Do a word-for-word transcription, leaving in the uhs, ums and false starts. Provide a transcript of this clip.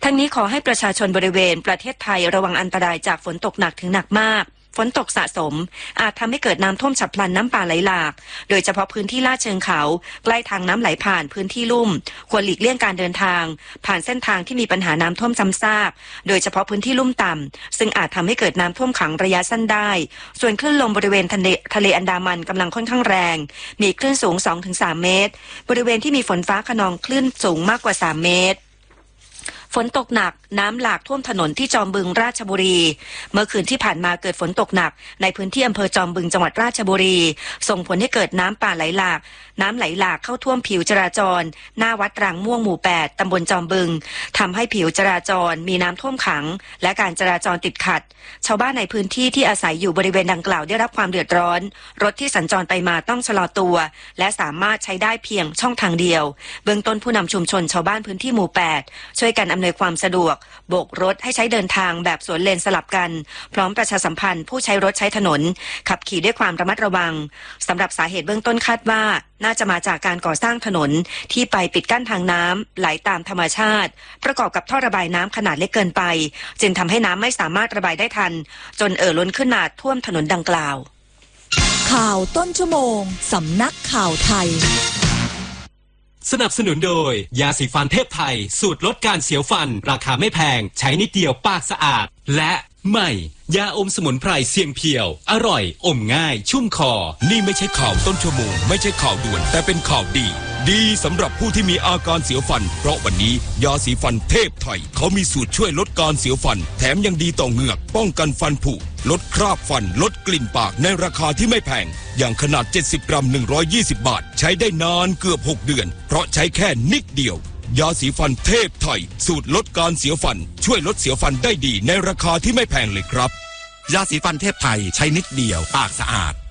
ทั้งนี้ขอให้ประชาชนบริเวณประเทศไทยระวังอันตรายจากฝนตกหนักถึงหนักมากฝนตกสะสมอาจทำให้เกิดน้ำท่วมฉับพลันน้ำป่าไหลหลากโดยเฉพาะพื้นที่ลาดเชิงเขาใกล้ทางน้ำไหลผ่านพื้นที่ลุ่มควรหลีกเลี่ยงการเดินทางผ่านเส้นทางที่มีปัญหาน้ำท่วมซ้ำซากโดยเฉพาะพื้นที่ลุ่มต่ำซึ่งอาจทำให้เกิดน้ำท่วมขังระยะสั้นได้ส่วนคลื่นลมบริเวณทะเลทะเลอันดามันกำลังค่อนข้างแรงมีคลื่นสูง สองถึงสาม เมตรบริเวณที่มีฝนฟ้าคะนองคลื่นสูงมากกว่าสามเมตรฝนตกหนักน้ำหลากท่วมถนนที่จอมบึงราชบุรีเมื่อคืนที่ผ่านมาเกิดฝนตกหนักในพื้นที่อำเภอจอมบึงจังหวัดราชบุรีส่งผลให้เกิดน้ำป่าไหลหลากน้ำไหลหลากเข้าท่วมผิวจราจรหน้าวัดรางม่วงหมู่แปดตำบลจอมบึงทำให้ผิวจราจรมีน้ำท่วมขังและการจราจรติดขัดชาวบ้านในพื้นที่ที่อาศัยอยู่บริเวณดังกล่าวได้รับความเดือดร้อนรถที่สัญจรไปมาต้องชะลอตัวและสามารถใช้ได้เพียงช่องทางเดียวเบื้องต้นผู้นำชุมชนชาวบ้านพื้นที่หมู่แปดช่วยกันอำนวยความสะดวกโบกรถให้ใช้เดินทางแบบสวนเลนสลับกันพร้อมประชาสัมพันธ์ผู้ใช้รถใช้ถนนขับขี่ด้วยความระมัดระวังสำหรับสาเหตุเบื้องต้นคาดว่าน่าจะมาจากการก่อสร้างถนนที่ไปปิดกั้นทางน้ำไหลตามธรรมชาติประกอบกับท่อระบายน้ำขนาดเล็กเกินไปจึงทำให้น้ำไม่สามารถระบายได้ทันจนเอ่อล้นขึ้นมาท่วมถนนดังกล่าวข่าวต้นชั่วโมงสำนักข่าวไทยสนับสนุนโดยยาสีฟันเทพไทยสูตรลดการเสียวฟันราคาไม่แพงใช้นิดเดียวปากสะอาดและใหม่ยาอมสมุนไพรเสียงเพียวอร่อยอมง่ายชุ่มคอนี่ไม่ใช่ข่าวต้นชั่วโมงไม่ใช่ข่าวด่วนแต่เป็นข่าวดีดีสำหรับผู้ที่มีอาการเสียวฟันเพราะวันนี้ยาสีฟันเทพไทยเขามีสูตรช่วยลดการเสียวฟันแถมยังดีต่อเหงือกป้องกันฟันผุลดคราบฟันลดกลิ่นปากในราคาที่ไม่แพงอย่างขนาดเจ็ดสิบกรัมหนึ่งร้อยยี่สิบบาทใช้ได้นานเกือบหกเดือนเพราะใช้แค่นิดเดียวยาสีฟันเทพไทยสูตรลดการเสียวฟันช่วยลดเสียวฟันได้ดีในราคาที่ไม่แพงเลยครับยาสีฟันเทพไทยใช้นิดเดียวปากสะอาด